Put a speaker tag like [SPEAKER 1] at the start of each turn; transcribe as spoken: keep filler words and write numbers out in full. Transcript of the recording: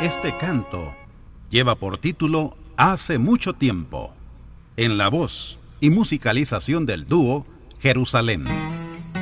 [SPEAKER 1] Este canto lleva por título Hace mucho tiempo, en la voz y musicalización del dúo Jerusalén.